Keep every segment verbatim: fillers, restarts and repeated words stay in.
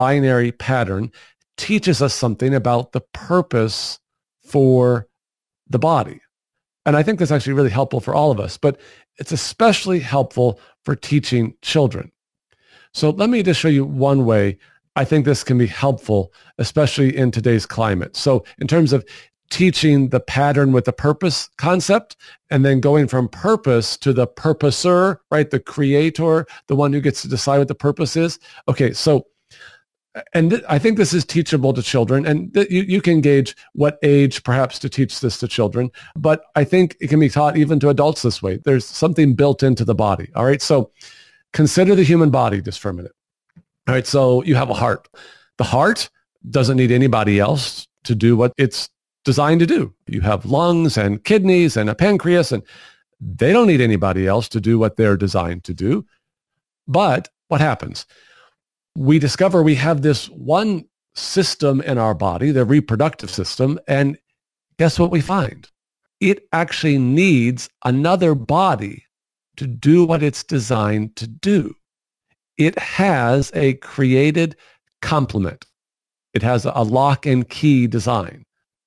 binary pattern teaches us something about the purpose for the body. And I think that's actually really helpful for all of us, but it's especially helpful for teaching children. So let me just show you one way I think this can be helpful, especially in today's climate. So in terms of teaching the pattern with the purpose concept, and then going from purpose to the purposer, right? The creator, the one who gets to decide what the purpose is. Okay, so, and th- I think this is teachable to children, and th- you, you can gauge what age perhaps to teach this to children, but I think it can be taught even to adults this way. There's something built into the body, all right? So consider the human body just for a minute. All right, so you have a heart. The heart doesn't need anybody else to do what it's designed to do. You have lungs and kidneys and a pancreas, and they don't need anybody else to do what they're designed to do. But what happens? We discover we have this one system in our body, the reproductive system, and guess what we find? It actually needs another body to do what it's designed to do. It has a created complement. It has a lock and key design.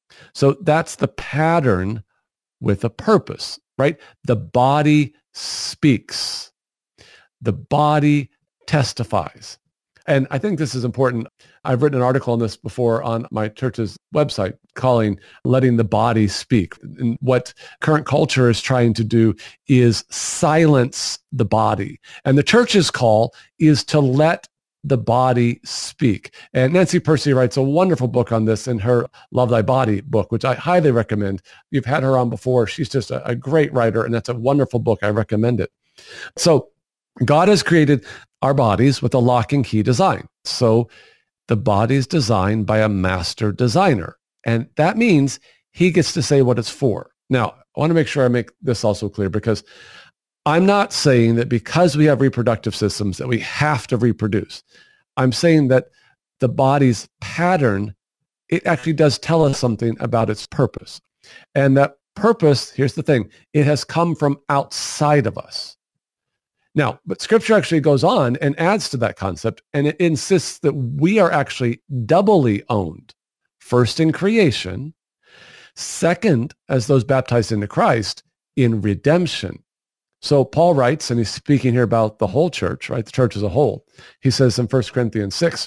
So that's the pattern with a purpose, right? The body speaks. The body testifies. And I think this is important. I've written an article on this before on my church's website calling letting the body speak. And what current culture is trying to do is silence the body. And the church's call is to let the body speak. And Nancy Percy writes a wonderful book on this in her Love Thy Body book, which I highly recommend. You've had her on before. She's just a, a great writer, and that's a wonderful book. I recommend it. So God has created our bodies with a lock and key design. So the body is designed by a master designer. And that means he gets to say what it's for. Now, I want to make sure I make this also clear, because I'm not saying that because we have reproductive systems that we have to reproduce. I'm saying that the body's pattern, it actually does tell us something about its purpose. And that purpose, here's the thing, it has come from outside of us. Now, but Scripture actually goes on and adds to that concept, and it insists that we are actually doubly owned. First in creation, second, as those baptized into Christ, in redemption. So Paul writes, and he's speaking here about the whole church, right? The church as a whole. He says in First Corinthians six,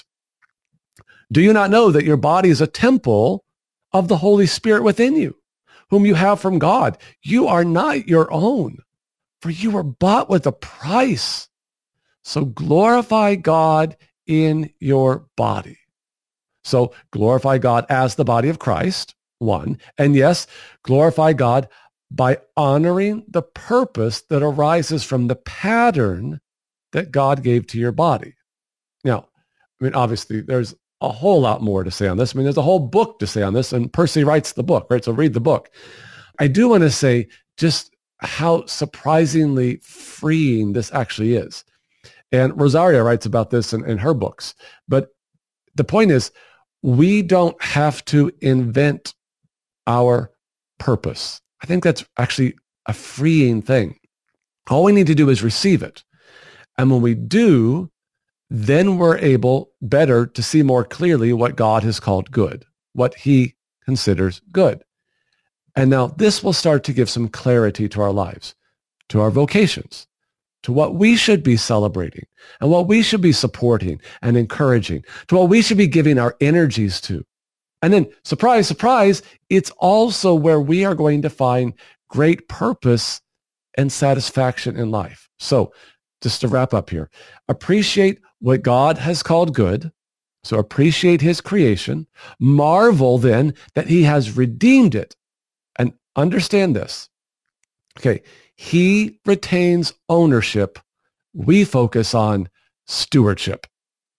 do you not know that your body is a temple of the Holy Spirit within you, whom you have from God? You are not your own, for you were bought with a price. So glorify God in your body. So glorify God as the body of Christ, one. And yes, glorify God by honoring the purpose that arises from the pattern that God gave to your body. Now, I mean, obviously, there's a whole lot more to say on this. I mean, there's a whole book to say on this, and Percy writes the book, right? So read the book. I do want to say just how surprisingly freeing this actually is. And Rosaria writes about this in, in her books. But the point is, we don't have to invent our purpose. I think that's actually a freeing thing. All we need to do is receive it. And when we do, then we're able better to see more clearly what God has called good, what he considers good. And now this will start to give some clarity to our lives, to our vocations, to what we should be celebrating and what we should be supporting and encouraging, to what we should be giving our energies to. And then, surprise, surprise, it's also where we are going to find great purpose and satisfaction in life. So just to wrap up here, appreciate what God has called good. So appreciate his creation. Marvel then that he has redeemed it. And understand this. Okay, he retains ownership. We focus on stewardship.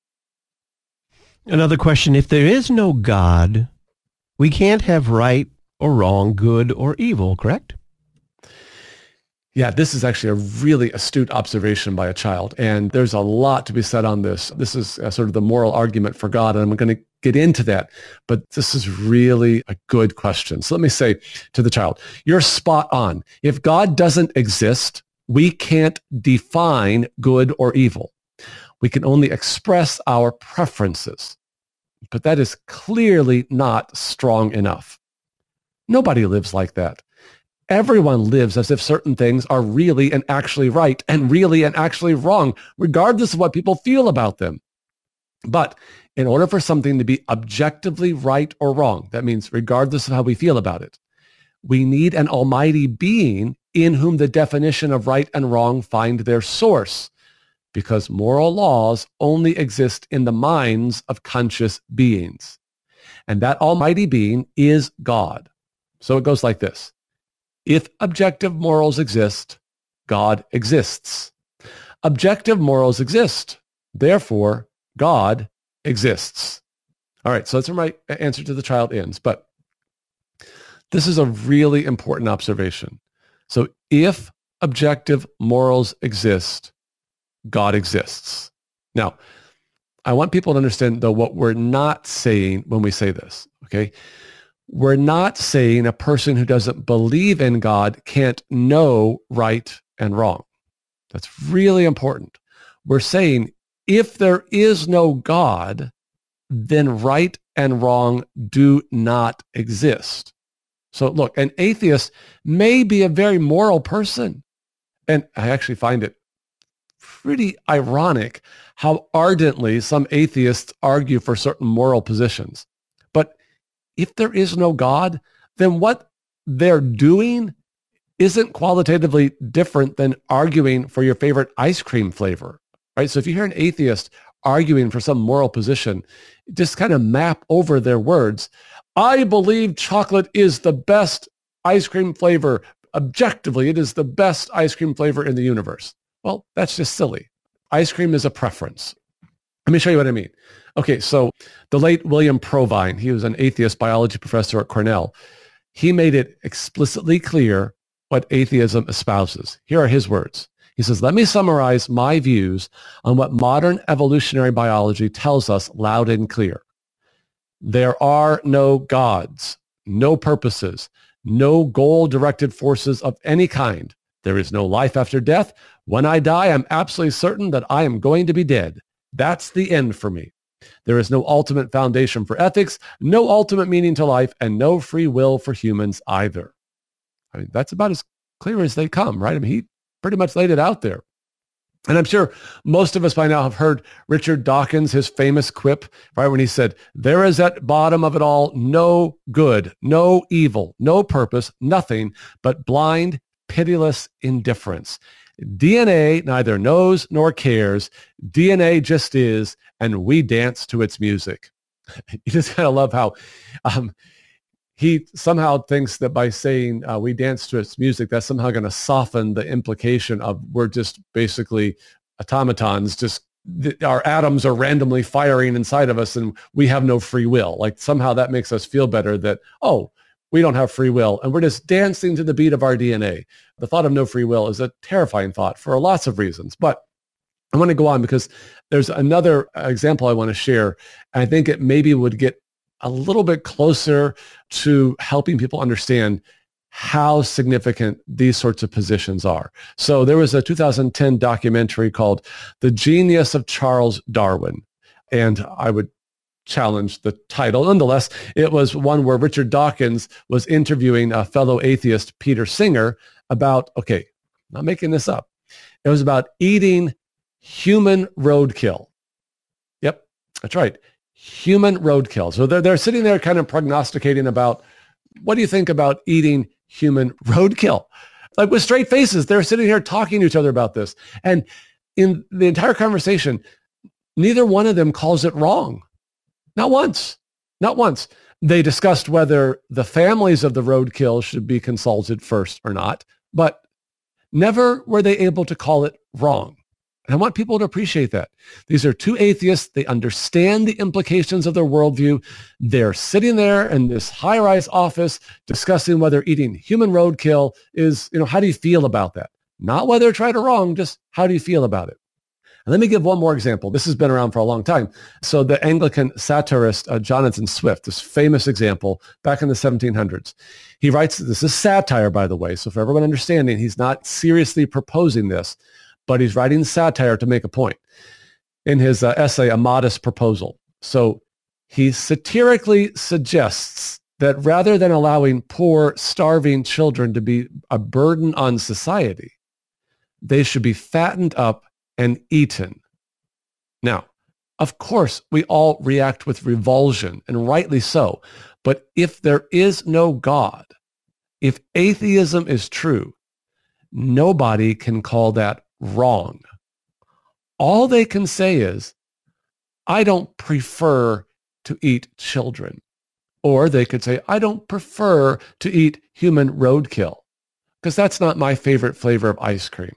Another question, if there is no God, we can't have right or wrong, good or evil, correct? Yeah, this is actually a really astute observation by a child. And there's a lot to be said on this. This is uh, sort of the moral argument for God, and I'm going to get into that. But this is really a good question. So let me say to the child, you're spot on. If God doesn't exist, we can't define good or evil. We can only express our preferences. But that is clearly not strong enough. Nobody lives like that. Everyone lives as if certain things are really and actually right and really and actually wrong, regardless of what people feel about them. But in order for something to be objectively right or wrong, that means regardless of how we feel about it, we need an almighty being in whom the definition of right and wrong find their source, because moral laws only exist in the minds of conscious beings. And that almighty being is God. So it goes like this. If objective morals exist, God exists. Objective morals exist. Therefore, God exists. All right, so that's where my answer to the child ends. But this is a really important observation. So if objective morals exist, God exists. Now, I want people to understand, though, what we're not saying when we say this, okay? We're not saying a person who doesn't believe in God can't know right and wrong. That's really important. We're saying if there is no God, then right and wrong do not exist. So look, an atheist may be a very moral person. And I actually find it pretty ironic how ardently some atheists argue for certain moral positions. But if there is no God, then what they're doing isn't qualitatively different than arguing for your favorite ice cream flavor, right? So if you hear an atheist arguing for some moral position, just kind of map over their words. I believe chocolate is the best ice cream flavor. Objectively, it is the best ice cream flavor in the universe. Well, that's just silly. Ice cream is a preference. Let me show you what I mean. Okay, so the late William Provine, he was an atheist biology professor at Cornell. He made it explicitly clear what atheism espouses. Here are his words. He says, let me summarize my views on what modern evolutionary biology tells us loud and clear. There are no gods, no purposes, no goal-directed forces of any kind. There is no life after death. When I die, I'm absolutely certain that I am going to be dead. That's the end for me. There is no ultimate foundation for ethics, no ultimate meaning to life, and no free will for humans either. I mean, that's about as clear as they come, right? I mean, he pretty much laid it out there. And I'm sure most of us by now have heard Richard Dawkins, his famous quip, right, when he said, there is at bottom of it all no good, no evil, no purpose, nothing but blind, pitiless indifference. D N A neither knows nor cares. D N A just is, and we dance to its music. You just kind of love how um, he somehow thinks that by saying uh, we dance to its music, that's somehow going to soften the implication of we're just basically automatons, just th- our atoms are randomly firing inside of us and we have no free will. Like somehow that makes us feel better that, oh, we don't have free will and we're just dancing to the beat of our D N A. The thought of no free will is a terrifying thought for lots of reasons. But I want to go on because there's another example I want to share. I think it maybe would get a little bit closer to helping people understand how significant these sorts of positions are. So there was a two thousand ten documentary called The Genius of Charles Darwin. And I would challenge the title. Nonetheless, it was one where Richard Dawkins was interviewing a fellow atheist, Peter Singer, about, okay, I'm not making this up. It was about eating human roadkill. Yep, that's right. Human roadkill. So they're, they're sitting there kind of prognosticating about, what do you think about eating human roadkill? Like with straight faces, they're sitting here talking to each other about this. And in the entire conversation, neither one of them calls it wrong. Not once. Not once. They discussed whether the families of the roadkill should be consulted first or not, but never were they able to call it wrong. And I want people to appreciate that. These are two atheists. They understand the implications of their worldview. They're sitting there in this high-rise office discussing whether eating human roadkill is, you know, how do you feel about that? Not whether it's right or wrong, just how do you feel about it? And let me give one more example. This has been around for a long time. So the Anglican satirist uh, Jonathan Swift, this famous example back in the seventeen hundreds, he writes, this is satire, by the way. So for everyone understanding, he's not seriously proposing this, but he's writing satire to make a point. in his uh, essay, A Modest Proposal. So he satirically suggests that rather than allowing poor, starving children to be a burden on society, they should be fattened up and eaten. Now, of course, we all react with revulsion, and rightly so. But if there is no God, if atheism is true, nobody can call that wrong. All they can say is, I don't prefer to eat children. Or they could say, I don't prefer to eat human roadkill, because that's not my favorite flavor of ice cream.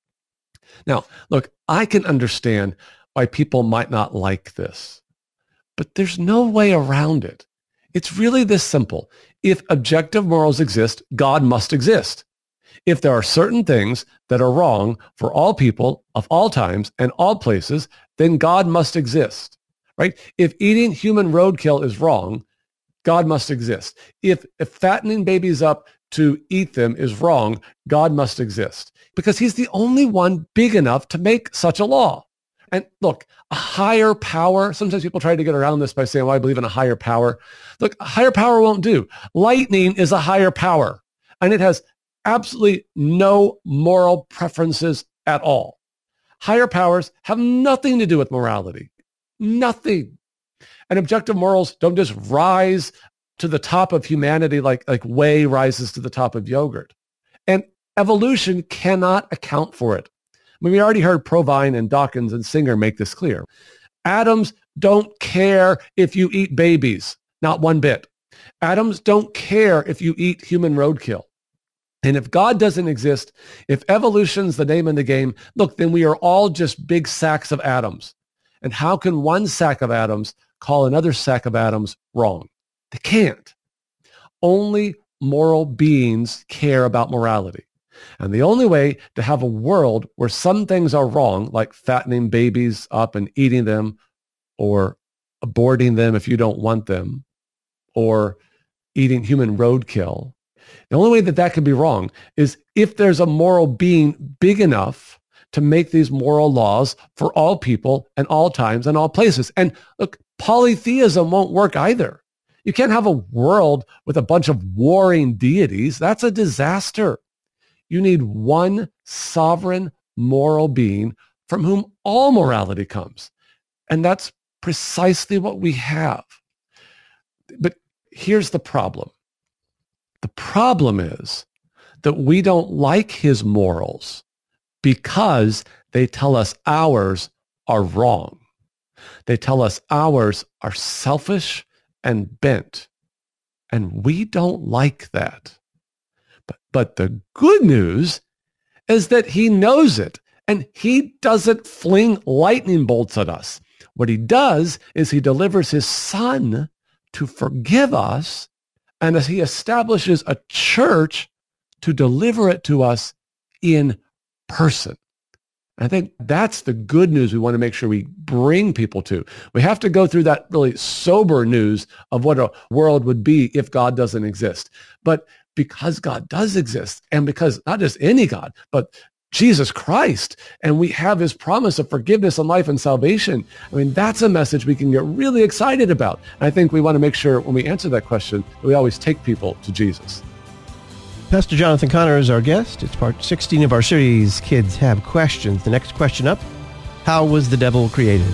Now, look, I can understand why people might not like this, but there's no way around it. It's really this simple. If objective morals exist, God must exist. If there are certain things that are wrong for all people of all times and all places, then God must exist, right? If eating human roadkill is wrong, God must exist. If, if fattening babies up to eat them is wrong, God must exist, because he's the only one big enough to make such a law. And look, a higher power, sometimes people try to get around this by saying, well, I believe in a higher power. Look, a higher power won't do. Lightning is a higher power, and it has absolutely no moral preferences at all. Higher powers have nothing to do with morality. Nothing. And objective morals don't just rise to the top of humanity like, like whey rises to the top of yogurt. And evolution cannot account for it. I mean, we already heard Provine and Dawkins and Singer make this clear. Atoms don't care if you eat babies, not one bit. Atoms don't care if you eat human roadkill. And if God doesn't exist, if evolution's the name of the game, look, then we are all just big sacks of atoms. And how can one sack of atoms call another sack of atoms wrong? They can't. Only moral beings care about morality. And the only way to have a world where some things are wrong, like fattening babies up and eating them, or aborting them if you don't want them, or eating human roadkill, the only way that that can be wrong is if there's a moral being big enough to make these moral laws for all people and all times and all places. And look, polytheism won't work either. You can't have a world with a bunch of warring deities. That's a disaster. You need one sovereign moral being from whom all morality comes. And that's precisely what we have. But here's the problem. The problem is that we don't like his morals because they tell us ours are wrong. They tell us ours are selfish and bent. And we don't like that. But, but the good news is that he knows it, and he doesn't fling lightning bolts at us. What he does is he delivers his son to forgive us, and as he establishes a church to deliver it to us in person. I think that's the good news we want to make sure we bring people to. We have to go through that really sober news of what a world would be if God doesn't exist. But because God does exist, and because not just any God, but Jesus Christ, and we have his promise of forgiveness and life and salvation, I mean, that's a message we can get really excited about. And I think we want to make sure when we answer that question that we always take people to Jesus. Pastor Jonathan Connor is our guest. It's part sixteen of our series, Kids Have Questions. The next question up, how was the devil created?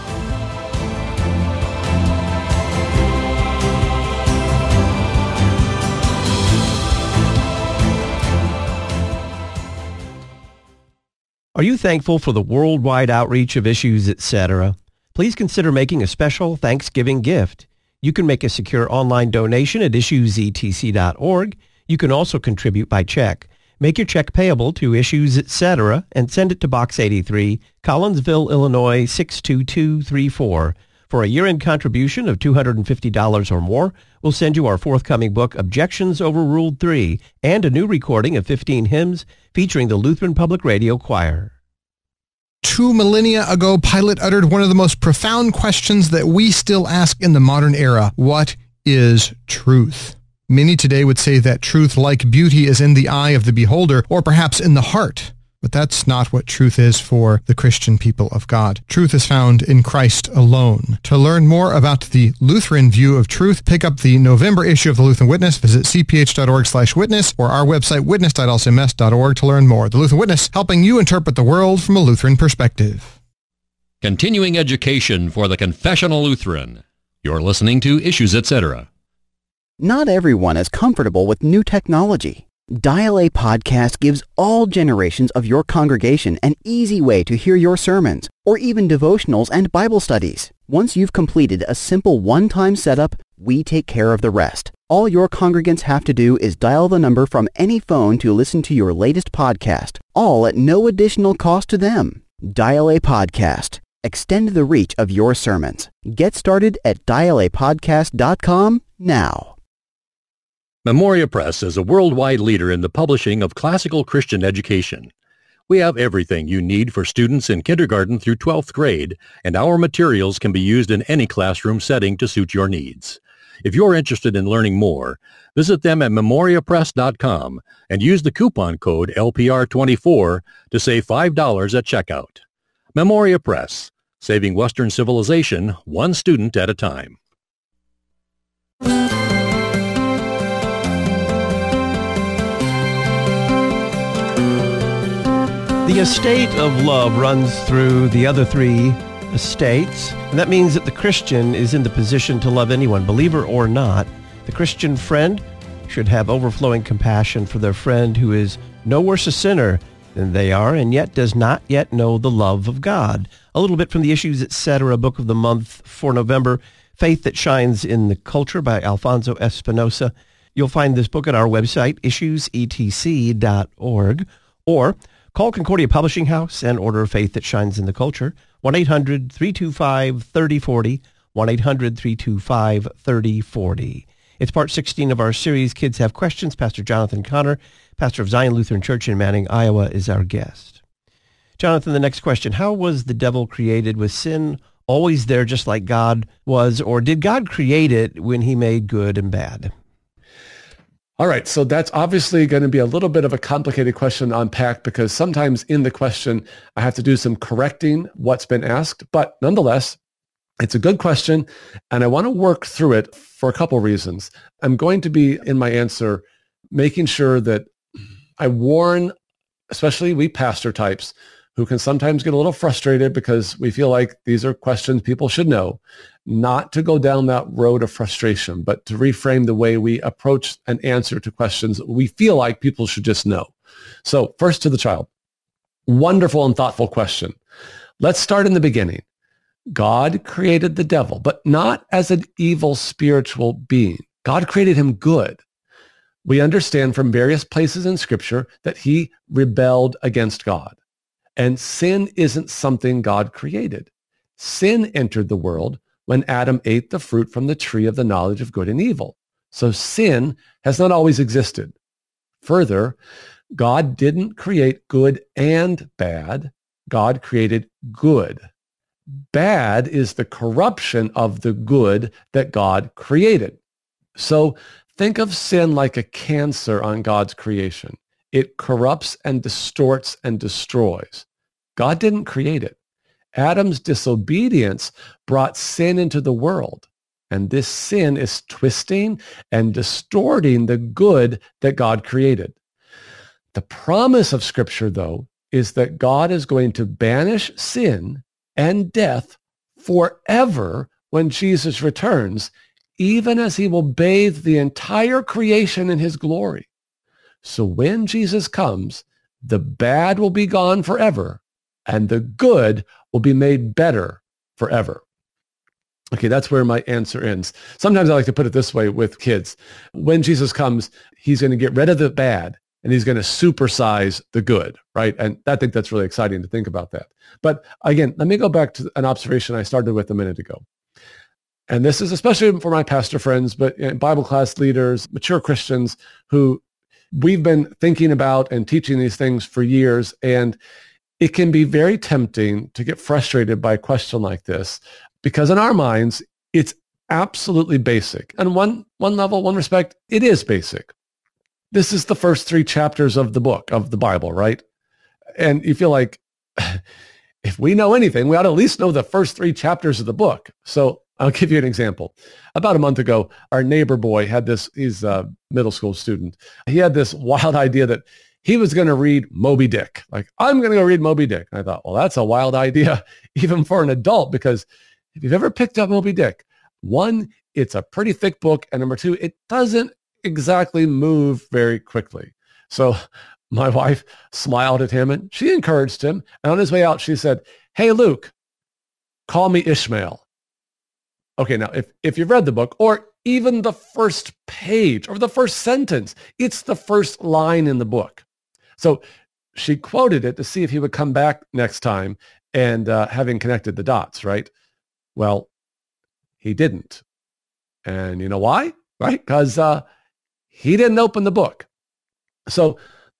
Are you thankful for the worldwide outreach of Issues, et cetera? Please consider making a special Thanksgiving gift. You can make a secure online donation at issues e t c dot org. You can also contribute by check. Make your check payable to Issues, et cetera, and send it to Box eighty-three, Collinsville, Illinois, six two two three four. For a year-end contribution of two hundred fifty dollars or more, we'll send you our forthcoming book, Objections Overruled three, and a new recording of fifteen hymns featuring the Lutheran Public Radio Choir. Two millennia ago, Pilate uttered one of the most profound questions that we still ask in the modern era. What is truth? Many today would say that truth, like beauty, is in the eye of the beholder, or perhaps in the heart. But that's not what truth is for the Christian people of God. Truth is found in Christ alone. To learn more about the Lutheran view of truth, pick up the November issue of the Lutheran Witness. Visit c p h dot org slash witness or our website witness dot l c m s dot org to learn more. The Lutheran Witness, helping you interpret the world from a Lutheran perspective. Continuing education for the Confessional Lutheran. You're listening to Issues, et cetera. Not everyone is comfortable with new technology. Dial A Podcast gives all generations of your congregation an easy way to hear your sermons, or even devotionals and Bible studies. Once you've completed a simple one-time setup, we take care of the rest. All your congregants have to do is dial the number from any phone to listen to your latest podcast, all at no additional cost to them. Dial A Podcast. Extend the reach of your sermons. Get started at dial a podcast dot com now. Memoria Press is a worldwide leader in the publishing of classical Christian education. We have everything you need for students in kindergarten through twelfth grade, and our materials can be used in any classroom setting to suit your needs. If you're interested in learning more, visit them at memoria press dot com and use the coupon code L P R twenty-four to save five dollars at checkout. Memoria Press, saving Western civilization one student at a time. The estate of love runs through the other three estates, and that means that the Christian is in the position to love anyone, believer or not. The Christian friend should have overflowing compassion for their friend who is no worse a sinner than they are, and yet does not yet know the love of God. A little bit from the Issues, et cetera. Book of the month for November, Faith That Shines in the Culture by Alfonso Espinosa. You'll find this book at our website, issues e t c dot org, or call Concordia Publishing House and order Faith That Shines in the Culture, one eight hundred three two five three oh four oh, one eight hundred three two five three oh four oh. It's part sixteen of our series, Kids Have Questions. Pastor Jonathan Connor, pastor of Zion Lutheran Church in Manning, Iowa, is our guest. Jonathan, the next question: how was the devil created? Was sin always there just like God was, or did God create it when he made good and bad? All right, so that's obviously going to be a little bit of a complicated question to unpack, because sometimes in the question I have to do some correcting what's been asked, but nonetheless, it's a good question, and I want to work through it for a couple reasons. I'm going to be, in my answer, making sure that I warn, especially we pastor types, who can sometimes get a little frustrated because we feel like these are questions people should know, not to go down that road of frustration, but to reframe the way we approach an answer to questions that we feel like people should just know. So first, to the child. Wonderful and thoughtful question. Let's start in the beginning. God created the devil, but not as an evil spiritual being. God created him good. We understand from various places in Scripture that he rebelled against God. And sin isn't something God created. Sin entered the world when Adam ate the fruit from the tree of the knowledge of good and evil. So sin has not always existed. Further, God didn't create good and bad. God created good. Bad is the corruption of the good that God created. So think of sin like a cancer on God's creation. It corrupts and distorts and destroys. God didn't create it. Adam's disobedience brought sin into the world, and this sin is twisting and distorting the good that God created. The promise of Scripture, though, is that God is going to banish sin and death forever when Jesus returns, even as he will bathe the entire creation in his glory. So when Jesus comes, the bad will be gone forever, and the good will be made better forever. Okay, that's where my answer ends. Sometimes I like to put it this way with kids. When Jesus comes, he's going to get rid of the bad, and he's going to supersize the good, right? And I think that's really exciting to think about that. But again, let me go back to an observation I started with a minute ago. And this is especially for my pastor friends, but Bible class leaders, mature Christians who we've been thinking about and teaching these things for years. And it can be very tempting to get frustrated by a question like this, because in our minds, it's absolutely basic. And one, one level, one respect, it is basic. This is the first three chapters of the book, of the Bible, right? And you feel like if we know anything, we ought to at least know the first three chapters of the book. So I'll give you an example. About a month ago, our neighbor boy had this, he's a middle school student. He had this wild idea that he was going to read Moby Dick. Like, I'm going to go read Moby Dick. And I thought, well, that's a wild idea, even for an adult, because if you've ever picked up Moby Dick, one, it's a pretty thick book. And number two, it doesn't exactly move very quickly. So my wife smiled at him and she encouraged him. And on his way out, she said, hey, Luke, call me Ishmael. Okay, now, if, if you've read the book, or even the first page or the first sentence, it's the first line in the book. So she quoted it to see if he would come back next time and uh, having connected the dots, right? Well, he didn't. And you know why? Right? Because uh, he didn't open the book. So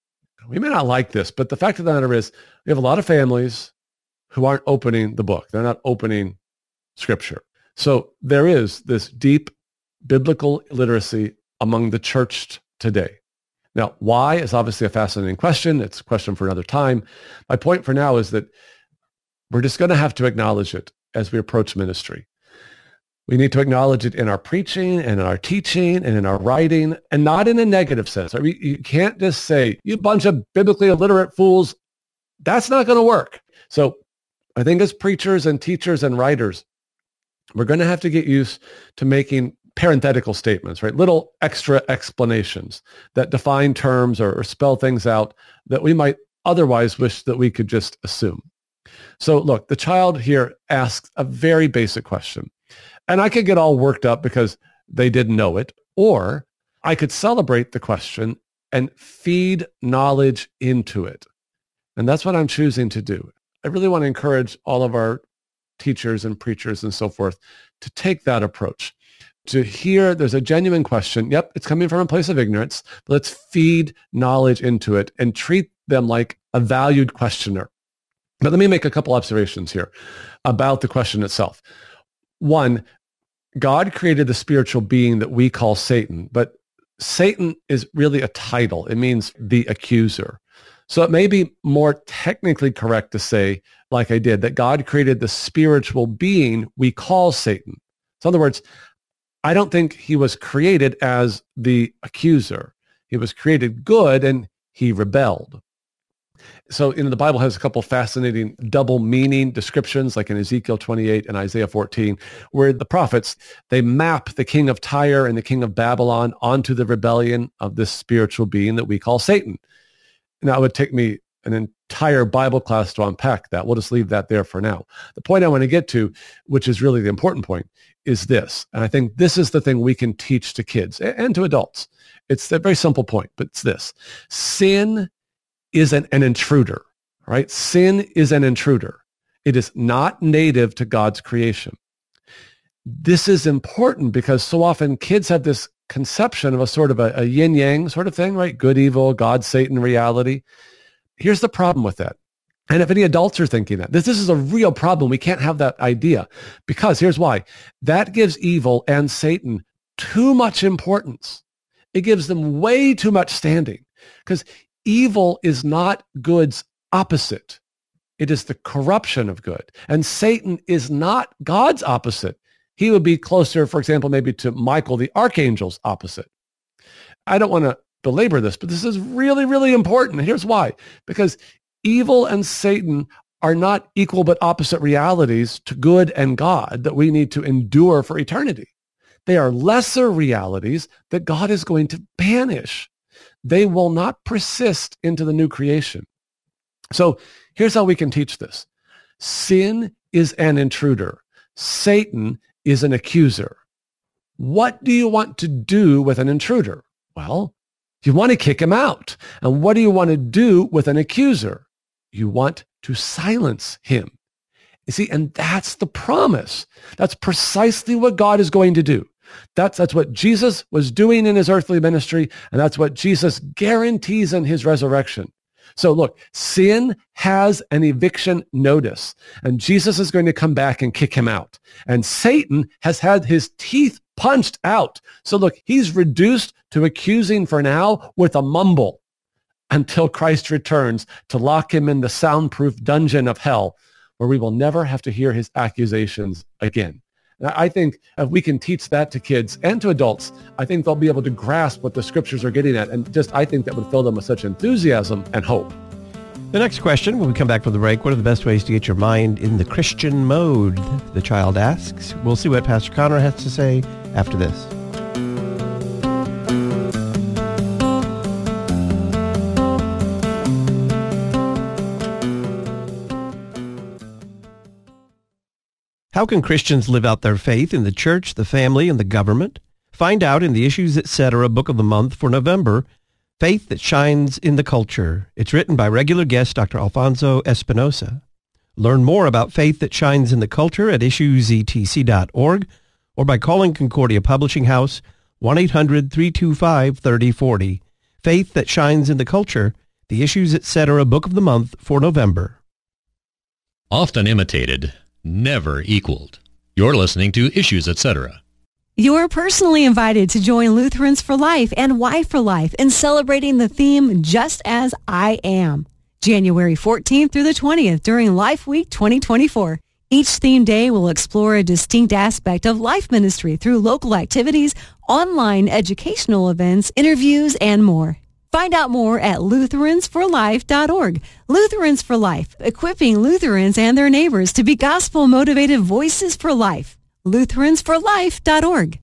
we may not like this, but the fact of the matter is we have a lot of families who aren't opening the book. They're not opening Scripture. So there is this deep biblical literacy among the church today. Now, why is obviously a fascinating question. It's a question for another time. My point for now is that we're just going to have to acknowledge it as we approach ministry. We need to acknowledge it in our preaching and in our teaching and in our writing, and not in a negative sense. I mean, you can't just say, you bunch of biblically illiterate fools. That's not going to work. So I think as preachers and teachers and writers, we're going to have to get used to making parenthetical statements, right? Little extra explanations that define terms or, or spell things out that we might otherwise wish that we could just assume. So look, the child here asks a very basic question. And I could get all worked up because they didn't know it, or I could celebrate the question and feed knowledge into it. And that's what I'm choosing to do. I really want to encourage all of our teachers and preachers and so forth to take that approach. To hear there's a genuine question. Yep, it's coming from a place of ignorance. But let's feed knowledge into it and treat them like a valued questioner. But let me make a couple observations here about the question itself. One, God created the spiritual being that we call Satan, but Satan is really a title. It means the accuser. So it may be more technically correct to say, like I did, that God created the spiritual being we call Satan. So in other words, I don't think he was created as the accuser. He was created good and he rebelled. So, you know, the Bible has a couple fascinating double meaning descriptions, like in Ezekiel twenty-eight and Isaiah fourteen, where the prophets, they map the king of Tyre and the king of Babylon onto the rebellion of this spiritual being that we call Satan. Now, it would take me an entire Bible class to unpack that. We'll just leave that there for now. The point I want to get to, which is really the important point, is this. And I think this is the thing we can teach to kids and to adults. It's a very simple point, but it's this. Sin is an, an intruder, right? Sin is an intruder. It is not native to God's creation. This is important because so often kids have this conception of a sort of a, a yin-yang sort of thing, right? Good, evil, God, Satan, reality. Here's the problem with that. And if any adults are thinking that, this, this is a real problem. We can't have that idea because here's why. That gives evil and Satan too much importance. It gives them way too much standing because evil is not good's opposite. It is the corruption of good. And Satan is not God's opposite. He would be closer, for example, maybe to Michael, the archangel's opposite. I don't want to belabor this, but this is really, really important. And here's why. Because evil and Satan are not equal but opposite realities to good and God that we need to endure for eternity. They are lesser realities that God is going to banish. They will not persist into the new creation. So here's how we can teach this. Sin is an intruder. Satan is an accuser. What do you want to do with an intruder? Well, you want to kick him out. And what do you want to do with an accuser? You want to silence him. You see, and that's the promise. That's precisely what God is going to do. That's, that's what Jesus was doing in his earthly ministry, and that's what Jesus guarantees in his resurrection. So look, sin has an eviction notice, and Jesus is going to come back and kick him out. And Satan has had his teeth punched out. So look, he's reduced to accusing for now with a mumble. until Christ returns to lock him in the soundproof dungeon of hell, where we will never have to hear his accusations again. And I think if we can teach that to kids and to adults, I think they'll be able to grasp what the scriptures are getting at. And just, I think that would fill them with such enthusiasm and hope. The next question, when we come back from the break, what are the best ways to get your mind in the Christian mode? The child asks. We'll see what Pastor Connor has to say after this. How can Christians live out their faith in the church, the family, and the government? Find out in the Issues Etc. Book of the Month for November, Faith That Shines in the Culture. It's written by regular guest Doctor Alfonso Espinosa. Learn more about Faith That Shines in the Culture at issues e t c dot org or by calling Concordia Publishing House one eight hundred, three two five, three oh four oh. Faith That Shines in the Culture, the Issues Etc. Book of the Month for November. Often imitated, never equaled. You're listening to Issues Etc. You're personally invited to join Lutherans for Life and Y for Life in celebrating the theme Just As I Am, January fourteenth through the twentieth during Life Week twenty twenty-four. Each theme day will explore a distinct aspect of life ministry through local activities, online educational events, interviews, and more. Find out more at lutherans for life dot org. Lutherans for Life, equipping Lutherans and their neighbors to be gospel-motivated voices for life. lutherans for life dot org.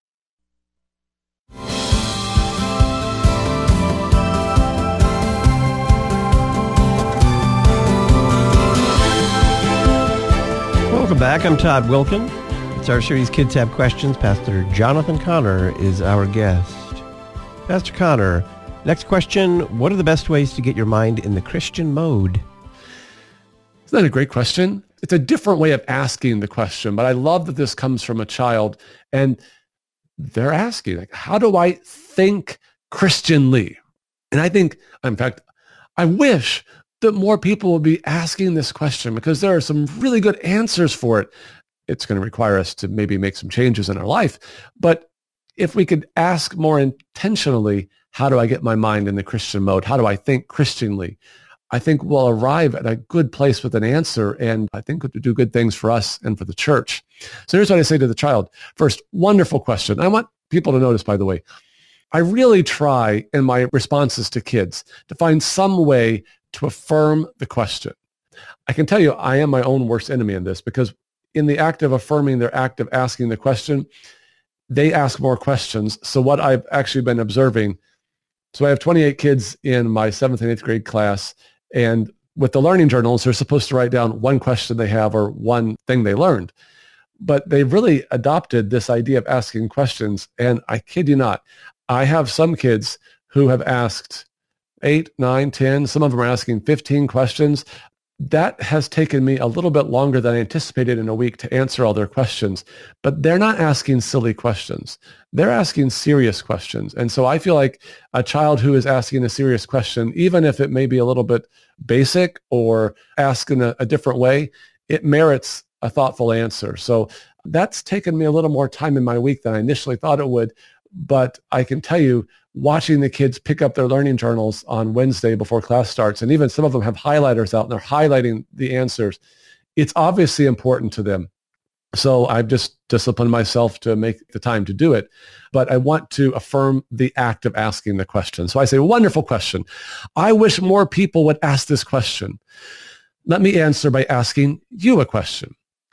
Welcome back. I'm Todd Wilkin. It's our series Kids Have Questions. Pastor Jonathan Connor is our guest. Pastor Connor, next question, what are the best ways to get your mind in the Christian mode? Isn't that a great question? It's a different way of asking the question, but I love that this comes from a child and they're asking, like, how do I think Christianly? And I think, in fact, I wish that more people will be asking this question because there are some really good answers for it. It's going to require us to maybe make some changes in our life. But if we could ask more intentionally, how do I get my mind in the Christian mode? How do I think Christianly? I think we'll arrive at a good place with an answer, and I think it would do good things for us and for the church. So here's what I say to the child. First, wonderful question. I want people to notice, by the way, I really try in my responses to kids to find some way to affirm the question. I can tell you I am my own worst enemy in this because in the act of affirming their act of asking the question, they ask more questions. So what I've actually been observing, so I have twenty-eight kids in my seventh and eighth grade class, and with the learning journals, they're supposed to write down one question they have or one thing they learned. But they've really adopted this idea of asking questions. And I kid you not, I have some kids who have asked eight, nine, ten, some of them are asking fifteen questions. That has taken me a little bit longer than I anticipated in a week to answer all their questions. But they're not asking silly questions. They're asking serious questions. And so I feel like a child who is asking a serious question, even if it may be a little bit basic or asked in a, a different way, it merits a thoughtful answer. So that's taken me a little more time in my week than I initially thought it would. But I can tell you, watching the kids pick up their learning journals on Wednesday before class starts, and even some of them have highlighters out and they're highlighting the answers, it's obviously important to them. So I've just disciplined myself to make the time to do it. But I want to affirm the act of asking the question. So I say, wonderful question. I wish more people would ask this question. Let me answer by asking you a question.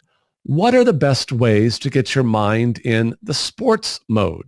What are the best ways to get your mind in the sports mode?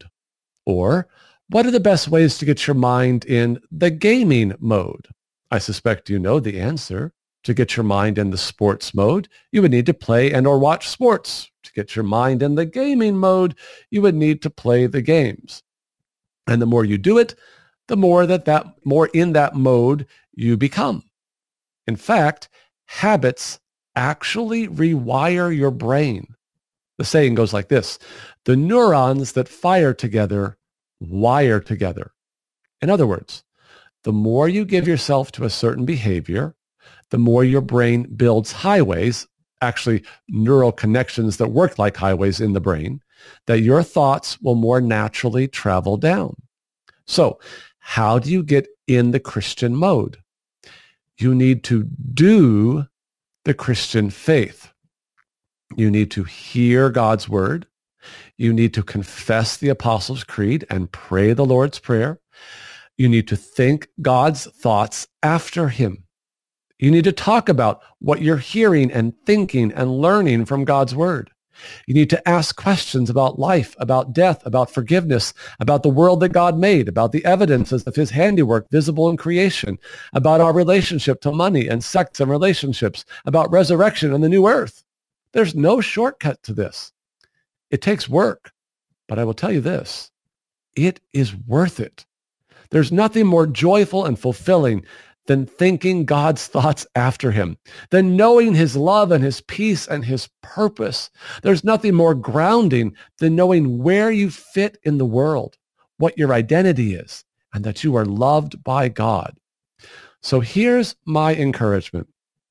Or what are the best ways to get your mind in the gaming mode? I suspect you know the answer. To get your mind in the sports mode, you would need to play and or watch sports. To get your mind in the gaming mode, you would need to play the games. And the more you do it, the more that, that more in that mode you become. In fact, habits actually rewire your brain. The saying goes like this: the neurons that fire together wire together. In other words, the more you give yourself to a certain behavior, the more your brain builds highways, actually neural connections that work like highways in the brain, that your thoughts will more naturally travel down. So how do you get in the Christian mode? You need to do the Christian faith. You need to hear God's word. You need to confess the Apostles' Creed and pray the Lord's Prayer. You need to think God's thoughts after him. You need to talk about what you're hearing and thinking and learning from God's word. You need to ask questions about life, about death, about forgiveness, about the world that God made, about the evidences of his handiwork visible in creation, about our relationship to money and sex and relationships, about resurrection and the new earth. There's no shortcut to this. It takes work, but I will tell you this, it is worth it. There's nothing more joyful and fulfilling than thinking God's thoughts after him, than knowing his love and his peace and his purpose. There's nothing more grounding than knowing where you fit in the world, what your identity is, and that you are loved by God. So here's my encouragement.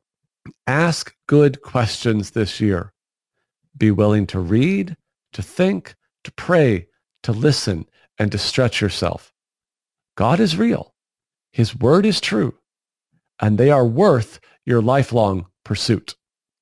Ask good questions this year. Be willing to read, to think, to pray, to listen, and to stretch yourself. God is real. His word is true. And they are worth your lifelong pursuit.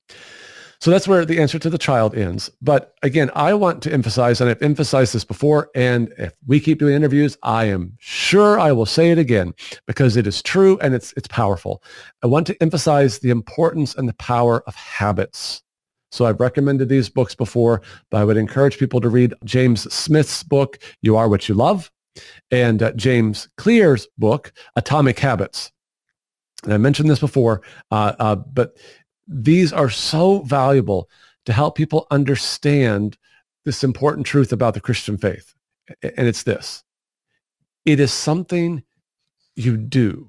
So that's where the answer to the child ends. But again, I want to emphasize, and I've emphasized this before, and if we keep doing interviews, I am sure I will say it again because it is true and it's it's powerful. I want to emphasize the importance and the power of habits. So I've recommended these books before, but I would encourage people to read James Smith's book, You Are What You Love, and uh, James Clear's book, Atomic Habits. And I mentioned this before, uh, uh, but these are so valuable to help people understand this important truth about the Christian faith. And it's this. It is something you do.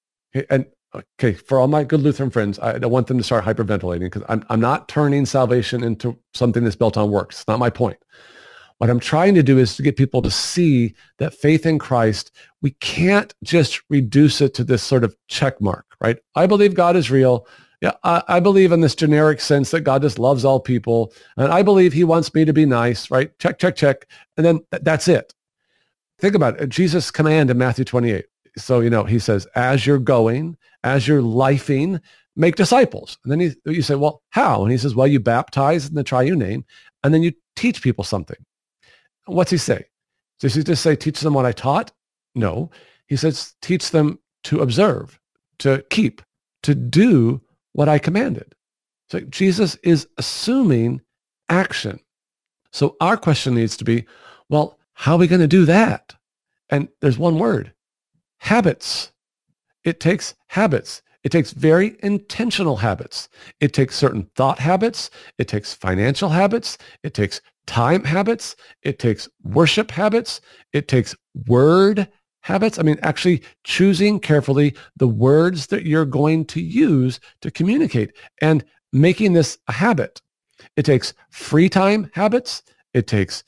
And okay, for all my good Lutheran friends, I don't want them to start hyperventilating because I'm, I'm not turning salvation into something that's built on works. It's not my point. What I'm trying to do is to get people to see that faith in Christ, we can't just reduce it to this sort of check mark, right? I believe God is real. Yeah, I, I believe in this generic sense that God just loves all people. And I believe he wants me to be nice, right? Check, check, check. And then th- that's it. Think about it. Jesus' command in Matthew twenty-eight. So, you know, he says, as you're going, as you're lifing, make disciples. And then he, you say, well, how? And he says, well, you baptize in the triune name, and then you teach people something. What's he say? Does he just say, teach them what I taught? No. He says, teach them to observe, to keep, to do what I commanded. So Jesus is assuming action. So our question needs to be, well, how are we going to do that? And there's one word, habits. It takes habits. It takes very intentional habits. It takes certain thought habits. It takes financial habits. It takes time habits. It takes worship habits. It takes word habits. I mean, actually choosing carefully the words that you're going to use to communicate and making this a habit. It takes free time habits. It takes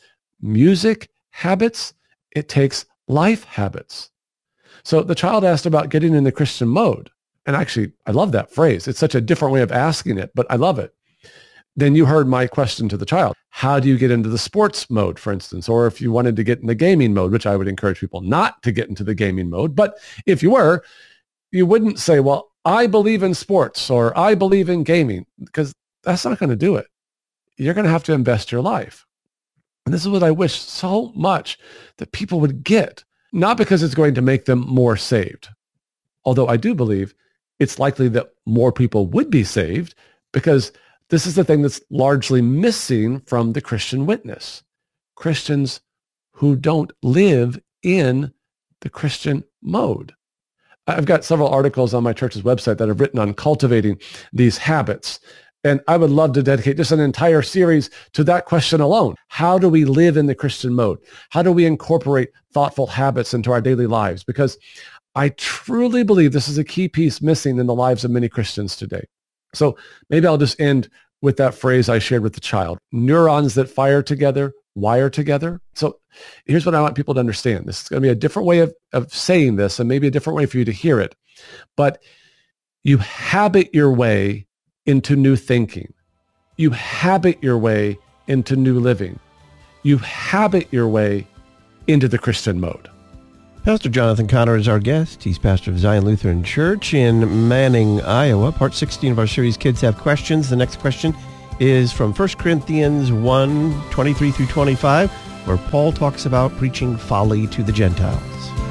music habits. It takes life habits. So the child asked about getting in the Christian mode. And actually, I love that phrase. It's such a different way of asking it, but I love it. Then you heard my question to the child. How do you get into the sports mode, for instance? Or if you wanted to get in the gaming mode, which I would encourage people not to get into the gaming mode. But if you were, you wouldn't say, well, I believe in sports or I believe in gaming, because that's not going to do it. You're going to have to invest your life. And this is what I wish so much that people would get, not because it's going to make them more saved. Although I do believe it's likely that more people would be saved because this is the thing that's largely missing from the Christian witness. Christians who don't live in the Christian mode. I've got several articles on my church's website that I've written on cultivating these habits. And I would love to dedicate just an entire series to that question alone. How do we live in the Christian mode? How do we incorporate thoughtful habits into our daily lives? Because I truly believe this is a key piece missing in the lives of many Christians today. So maybe I'll just end with that phrase I shared with the child. Neurons that fire together, wire together. So here's what I want people to understand. This is going to be a different way of, of saying this and maybe a different way for you to hear it. But you habit your way into new thinking. You habit your way into new living. You habit your way into the Christian mode. Pastor Jonathan Conner is our guest. He's pastor of Zion Lutheran Church in Manning, Iowa. Part sixteen of our series, Kids Have Questions. The next question is from First Corinthians one, twenty-three through twenty-five, where Paul talks about preaching folly to the Gentiles.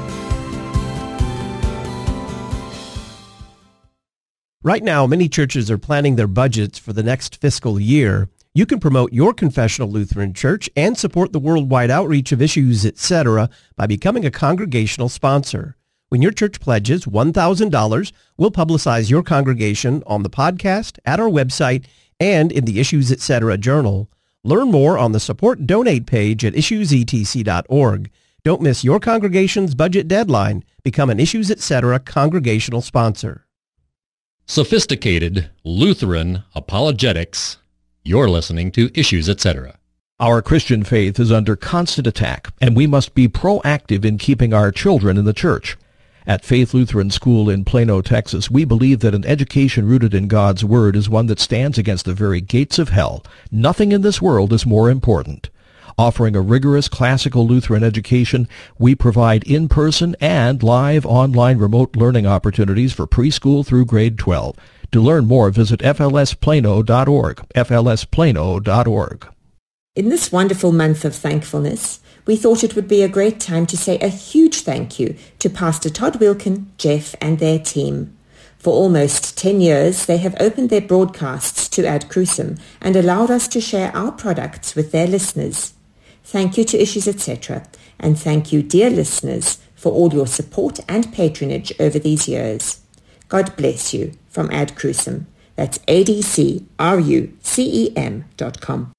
Right now, many churches are planning their budgets for the next fiscal year. You can promote your confessional Lutheran church and support the worldwide outreach of Issues, et cetera by becoming a congregational sponsor. When your church pledges one thousand dollars, we'll publicize your congregation on the podcast, at our website, and in the Issues, et cetera journal. Learn more on the Support Donate page at issues e t c dot org. Don't miss your congregation's budget deadline. Become an Issues, et cetera congregational sponsor. Sophisticated Lutheran apologetics. You're listening to Issues, et cetera. Our Christian faith is under constant attack, and we must be proactive in keeping our children in the church. At Faith Lutheran School in Plano, Texas, we believe that an education rooted in God's Word is one that stands against the very gates of hell. Nothing in this world is more important. Offering a rigorous classical Lutheran education, we provide in-person and live online remote learning opportunities for preschool through grade twelve. To learn more, visit f l s plano dot org, f l s plano dot org. In this wonderful month of thankfulness, we thought it would be a great time to say a huge thank you to Pastor Todd Wilkin, Jeff, and their team. For almost ten years, they have opened their broadcasts to Ad Crucem and allowed us to share our products with their listeners. Thank you to Issues, et cetera, and thank you, dear listeners, for all your support and patronage over these years. God bless you from Ad Crucem. That's A D C R U C E M dot com.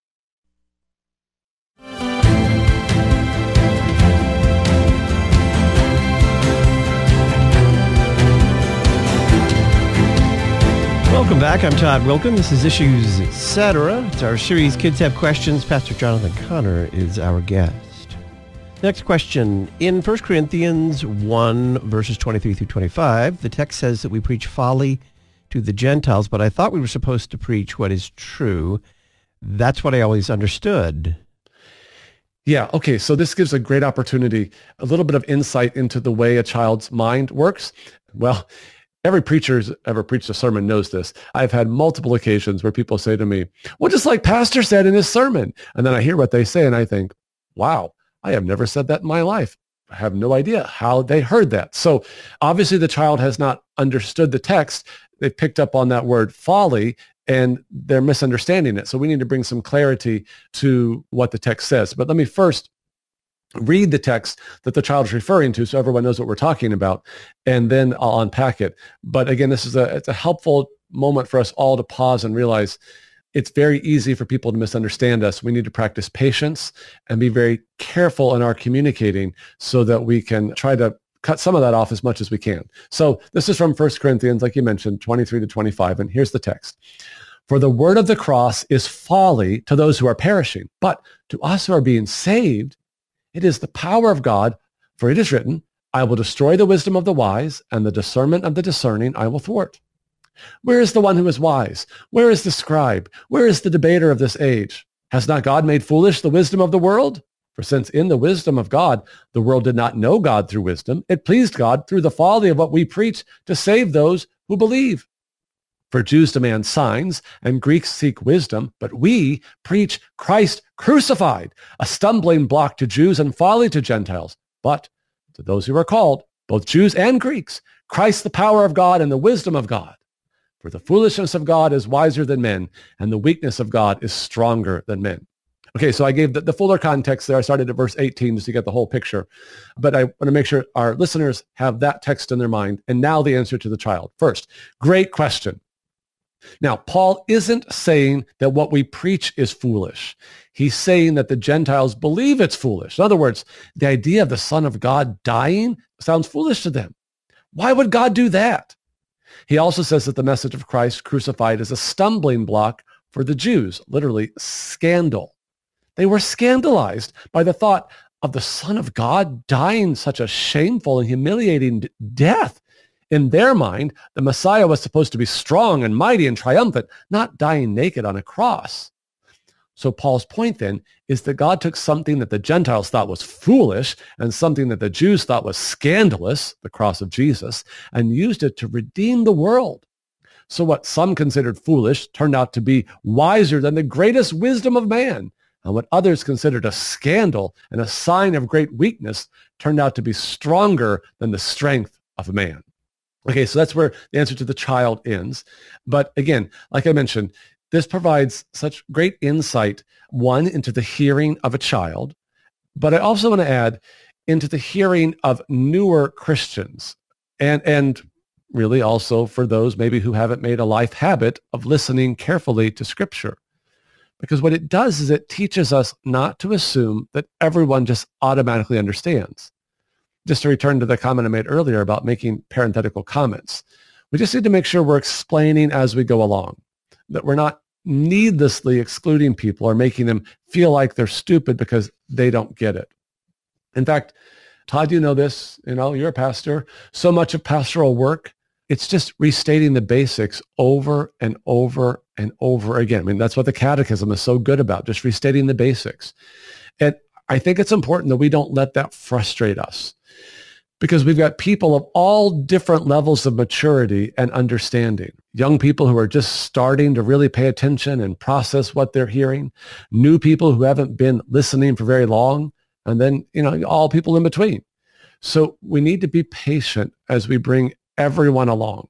Welcome back. I'm Todd Wilkin. This is Issues, et cetera. It's our series, Kids Have Questions. Pastor Jonathan Conner is our guest. Next question. In First Corinthians one, verses twenty-three through twenty-five, the text says that we preach folly to the Gentiles, but I thought we were supposed to preach what is true. That's what I always understood. Yeah, okay, so this gives a great opportunity, a little bit of insight into the way a child's mind works. Well, every preacher who's ever preached a sermon knows this. I've had multiple occasions where people say to me, well, just like Pastor said in his sermon. And then I hear what they say and I think, wow, I have never said that in my life. I have no idea how they heard that. So obviously the child has not understood the text. They've picked up on that word folly and they're misunderstanding it. So we need to bring some clarity to what the text says. But let me first read the text that the child is referring to so everyone knows what we're talking about, and then I'll unpack it. But again, this is a, it's a helpful moment for us all to pause and realize it's very easy for people to misunderstand us. We need to practice patience and be very careful in our communicating so that we can try to cut some of that off as much as we can. So this is from First Corinthians, like you mentioned, twenty-three to twenty-five, and here's the text. For the word of the cross is folly to those who are perishing, but to us who are being saved, it is the power of God, for it is written, I will destroy the wisdom of the wise, and the discernment of the discerning I will thwart. Where is the one who is wise? Where is the scribe? Where is the debater of this age? Has not God made foolish the wisdom of the world? For since in the wisdom of God, the world did not know God through wisdom, it pleased God through the folly of what we preach to save those who believe. For Jews demand signs and Greeks seek wisdom, but we preach Christ crucified, a stumbling block to Jews and folly to Gentiles. But to those who are called, both Jews and Greeks, Christ the power of God and the wisdom of God. For the foolishness of God is wiser than men, and the weakness of God is stronger than men. Okay, so I gave the, the fuller context there. I started at verse eighteen just to get the whole picture. But I want to make sure our listeners have that text in their mind. And now the answer to the child. First, great question. Now, Paul isn't saying that what we preach is foolish. He's saying that the Gentiles believe it's foolish. In other words, the idea of the Son of God dying sounds foolish to them. Why would God do that? He also says that the message of Christ crucified is a stumbling block for the Jews, literally scandal. They were scandalized by the thought of the Son of God dying such a shameful and humiliating death. In their mind, the Messiah was supposed to be strong and mighty and triumphant, not dying naked on a cross. So Paul's point then is that God took something that the Gentiles thought was foolish and something that the Jews thought was scandalous, the cross of Jesus, and used it to redeem the world. So what some considered foolish turned out to be wiser than the greatest wisdom of man. And what others considered a scandal and a sign of great weakness turned out to be stronger than the strength of man. Okay, so that's where the answer to the child ends. But again, like I mentioned, this provides such great insight, one, into the hearing of a child, but I also want to add into the hearing of newer Christians, and, and really also for those maybe who haven't made a life habit of listening carefully to Scripture. Because what it does is it teaches us not to assume that everyone just automatically understands. Just to return to the comment I made earlier about making parenthetical comments, we just need to make sure we're explaining as we go along, that we're not needlessly excluding people or making them feel like they're stupid because they don't get it. In fact, Todd, you know this, you know, you're a pastor. So much of pastoral work, it's just restating the basics over and over and over again. I mean, that's what the catechism is so good about, just restating the basics. And I think it's important that we don't let that frustrate us, because we've got people of all different levels of maturity and understanding. Young people who are just starting to really pay attention and process what they're hearing. New people who haven't been listening for very long. And then, you know, all people in between. So we need to be patient as we bring everyone along.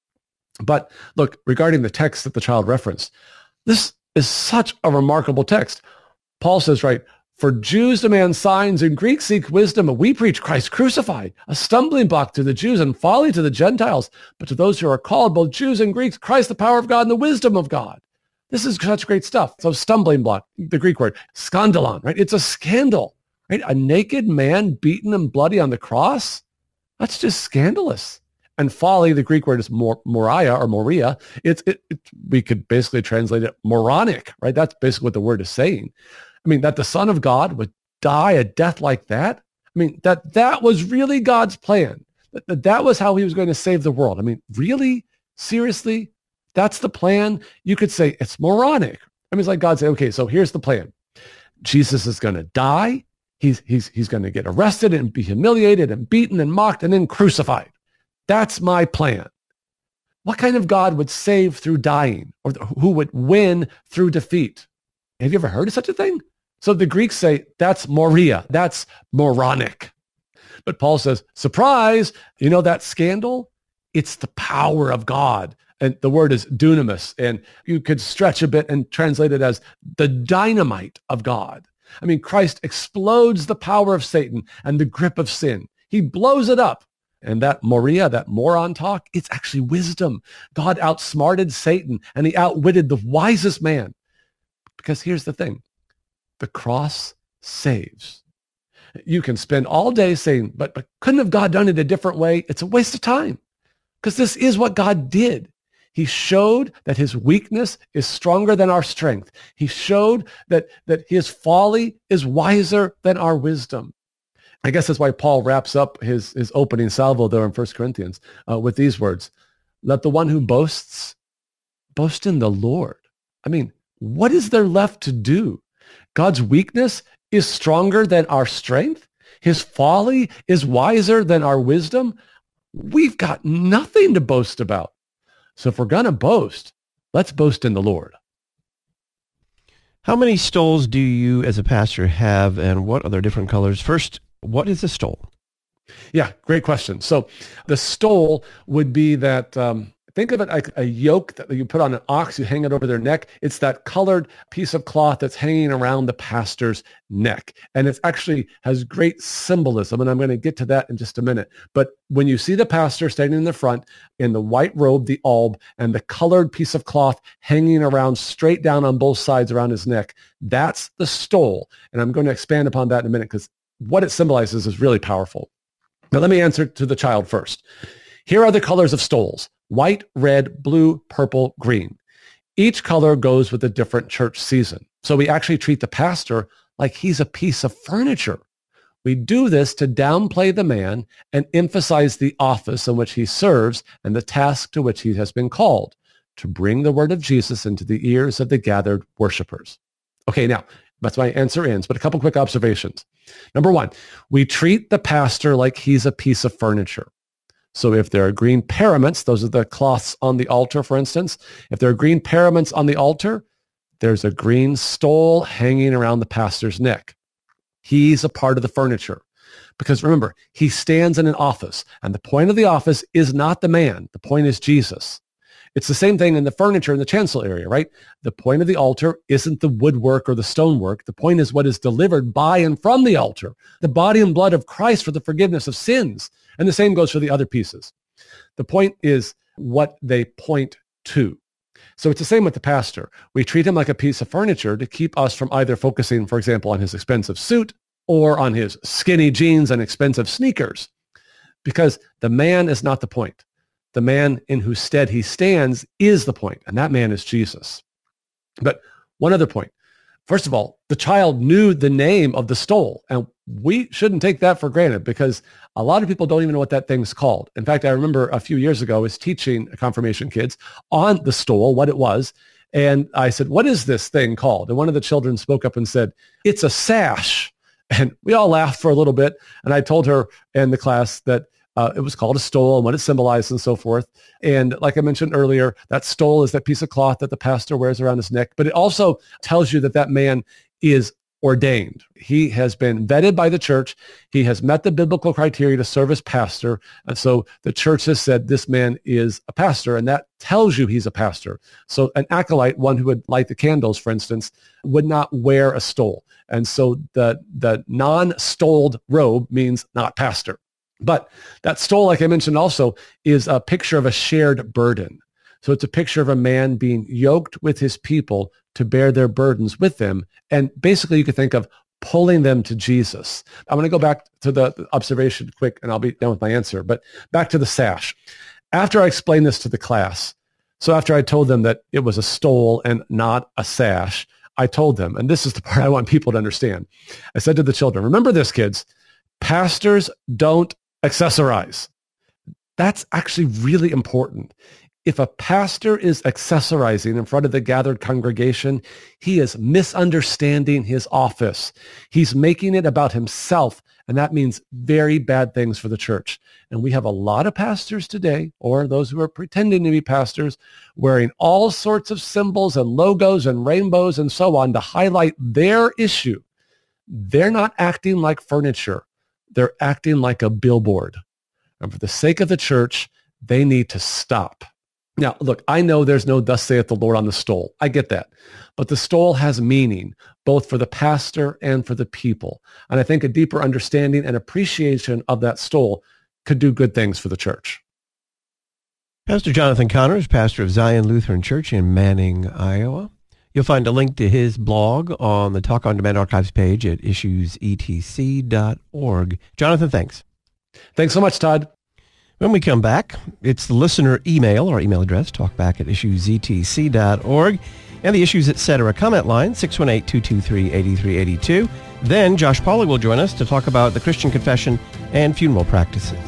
But look, regarding the text that the child referenced, this is such a remarkable text. Paul says, right, for Jews demand signs and Greeks seek wisdom, but we preach Christ crucified, a stumbling block to the Jews and folly to the Gentiles. But to those who are called, both Jews and Greeks, Christ the power of God and the wisdom of God. This is such great stuff. So stumbling block, the Greek word, skandalon, right? It's a scandal, right? A naked man beaten and bloody on the cross? That's just scandalous. And folly, the Greek word is mor- moria or moria. It's it, it, we could basically translate it moronic, right? That's basically what the word is saying. I mean, that the Son of God would die a death like that. I mean, that that was really God's plan. That, that that was how he was going to save the world. I mean, really? Seriously? That's the plan? You could say it's moronic. I mean, it's like God said, okay, so here's the plan. Jesus is going to die. He's, he's, he's going to get arrested and be humiliated and beaten and mocked and then crucified. That's my plan. What kind of God would save through dying, or who would win through defeat? Have you ever heard of such a thing? So the Greeks say that's moria, that's moronic. But Paul says, surprise, you know that scandal? It's the power of God. And the word is dunamis, and you could stretch a bit and translate it as the dynamite of God. I mean, Christ explodes the power of Satan and the grip of sin. He blows it up. And that moria, that moron talk, it's actually wisdom. God outsmarted Satan and he outwitted the wisest man. Because here's the thing, the cross saves. You can spend all day saying, but, but couldn't have God done it a different way? It's a waste of time, because this is what God did. He showed that his weakness is stronger than our strength. He showed that, that his folly is wiser than our wisdom. I guess that's why Paul wraps up his, his opening salvo there in First Corinthians uh, with these words, let the one who boasts, boast in the Lord. I mean, what is there left to do? God's weakness is stronger than our strength. His folly is wiser than our wisdom. We've got nothing to boast about. So if we're going to boast, let's boast in the Lord. How many stoles do you as a pastor have, and what are their different colors? First, what is a stole? Yeah, great question. So the stole would be that, um, think of it like a yoke that you put on an ox, you hang it over their neck. It's that colored piece of cloth that's hanging around the pastor's neck. And it actually has great symbolism, and I'm going to get to that in just a minute. But when you see the pastor standing in the front in the white robe, the alb, and the colored piece of cloth hanging around straight down on both sides around his neck, that's the stole. And I'm going to expand upon that in a minute, because what it symbolizes is really powerful. Now, let me answer to the child first. Here are the colors of stoles: white, red, blue, purple, green. Each color goes with a different church season. So we actually treat the pastor like he's a piece of furniture. We do this to downplay the man and emphasize the office in which he serves and the task to which he has been called, to bring the word of Jesus into the ears of the gathered worshipers. Okay, now, that's my answer ends, but a couple quick observations. Number one, we treat the pastor like he's a piece of furniture. So if there are green paraments, those are the cloths on the altar, for instance. If there are green paraments on the altar, there's a green stole hanging around the pastor's neck. He's a part of the furniture. Because remember, he stands in an office, and the point of the office is not the man. The point is Jesus. It's the same thing in the furniture in the chancel area, right? The point of the altar isn't the woodwork or the stonework. The point is what is delivered by and from the altar, the body and blood of Christ for the forgiveness of sins. And the same goes for the other pieces. The point is what they point to. So it's the same with the pastor. We treat him like a piece of furniture to keep us from either focusing, for example, on his expensive suit or on his skinny jeans and expensive sneakers, because the man is not the point. The man in whose stead he stands is the point, and that man is Jesus. But one other point. First of all, the child knew the name of the stole, and we shouldn't take that for granted because a lot of people don't even know what that thing's called. In fact, I remember a few years ago I was teaching confirmation kids on the stole, what it was, and I said, "What is this thing called?" And one of the children spoke up and said, "It's a sash." And we all laughed for a little bit, and I told her in the class that Uh, it was called a stole and what it symbolized and so forth. And like I mentioned earlier, that stole is that piece of cloth that the pastor wears around his neck. But it also tells you that that man is ordained. He has been vetted by the church. He has met the biblical criteria to serve as pastor. And so the church has said this man is a pastor, and that tells you he's a pastor. So an acolyte, one who would light the candles, for instance, would not wear a stole. And so the, the non-stoled robe means not pastor. But that stole, like I mentioned also, is a picture of a shared burden. So it's a picture of a man being yoked with his people to bear their burdens with them. And basically you could think of pulling them to Jesus. I'm going to go back to the observation quick, and I'll be done with my answer. But back to the sash. After I explained this to the class, so after I told them that it was a stole and not a sash, I told them, and this is the part I want people to understand. I said to the children, remember this, kids, pastors don't accessorize. That's actually really important. If a pastor is accessorizing in front of the gathered congregation, he is misunderstanding his office. He's making it about himself, and that means very bad things for the church. And we have a lot of pastors today, or those who are pretending to be pastors, wearing all sorts of symbols and logos and rainbows and so on to highlight their issue. They're not acting like furniture. They're acting like a billboard. And for the sake of the church, they need to stop. Now, look, I know there's no thus saith the Lord on the stole. I get that. But the stole has meaning, both for the pastor and for the people. And I think a deeper understanding and appreciation of that stole could do good things for the church. Pastor Jonathan Connors, pastor of Zion Lutheran Church in Manning, Iowa. You'll find a link to his blog on the Talk on Demand archives page at issues e t c dot org. Jonathan, thanks. Thanks so much, Todd. When we come back, it's the listener email, our email address, talkback at issues e t c dot org, and the Issues Etc. comment line, six one eight, two two three, eight three eight two. Then Josh Pauly will join us to talk about the Christian confession and funeral practices.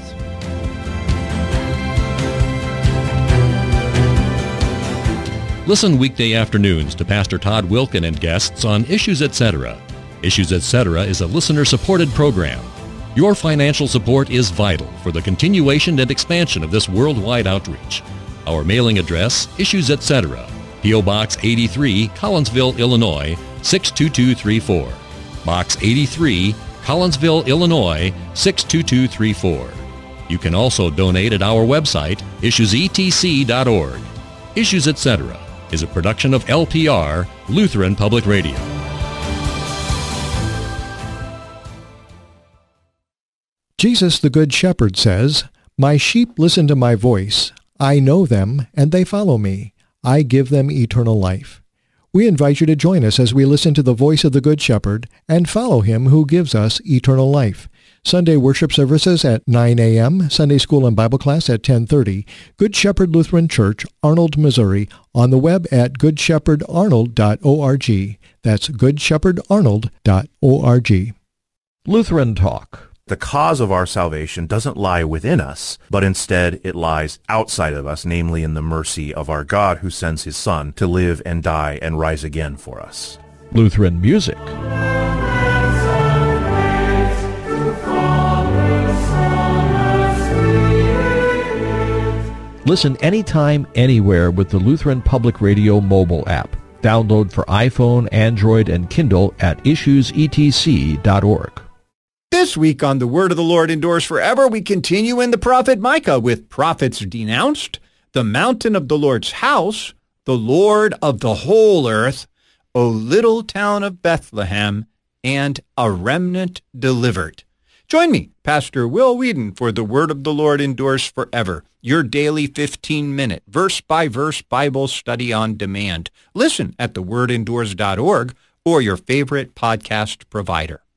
Listen weekday afternoons to Pastor Todd Wilken and guests on Issues Etc. Issues Etc. is a listener-supported program. Your financial support is vital for the continuation and expansion of this worldwide outreach. Our mailing address, Issues Etc., P O. Box eighty-three, Collinsville, Illinois, six two two three four. Box eighty-three, Collinsville, Illinois, six two two three four. You can also donate at our website, issues e t c dot org. Issues Etc. is a production of L P R, Lutheran Public Radio. Jesus the Good Shepherd says, "My sheep listen to my voice. I know them, and they follow me. I give them eternal life." We invite you to join us as we listen to the voice of the Good Shepherd and follow him who gives us eternal life. Sunday worship services at nine a.m., Sunday school and Bible class at ten thirty, Good Shepherd Lutheran Church, Arnold, Missouri, on the web at good shepherd arnold dot org. That's good shepherd arnold dot org. Lutheran Talk. The cause of our salvation doesn't lie within us, but instead it lies outside of us, namely in the mercy of our God who sends his Son to live and die and rise again for us. Lutheran music. Listen anytime, anywhere with the Lutheran Public Radio mobile app. Download for iPhone, Android, and Kindle at issues e t c dot org. This week on The Word of the Lord Endures Forever, we continue in the prophet Micah with prophets denounced, the mountain of the Lord's house, the Lord of the whole earth, O little town of Bethlehem, and a remnant delivered. Join me, Pastor Will Whedon, for The Word of the Lord Endures Forever, your daily fifteen-minute, verse-by-verse Bible study on demand. Listen at the word endures dot org or your favorite podcast provider.